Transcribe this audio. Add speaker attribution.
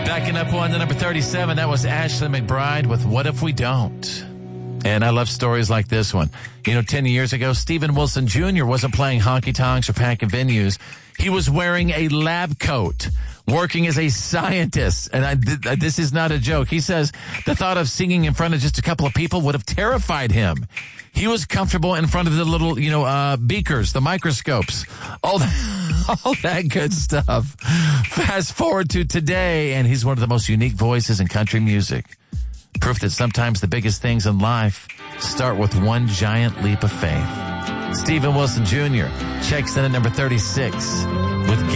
Speaker 1: Backing up one to number 37, that was Ashley McBryde with What If We Don't? And I love stories like this one. 10 years ago, Steven Wilson Jr. wasn't playing honky-tonks or packing venues. He was wearing a lab coat, working as a scientist. And this is not a joke. He says the thought of singing in front of just a couple of people would have terrified him. He was comfortable in front of the little, beakers, the microscopes, all that good stuff. Fast forward to today, and he's one of the most unique voices in country music. Proof that sometimes the biggest things in life start with one giant leap of faith. Steven Wilson Jr. checks in at number 36 with